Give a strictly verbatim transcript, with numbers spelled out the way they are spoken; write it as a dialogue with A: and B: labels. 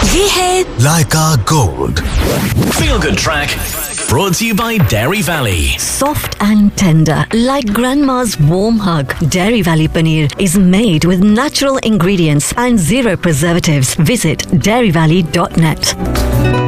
A: ये है
B: Laika Gold.
C: Feel Good Track, brought to you by Dairy Valley.
A: soft and tender, like grandma's warm hug. Dairy Valley paneer is made with natural ingredients and zero preservatives. Visit dairy valley dot net.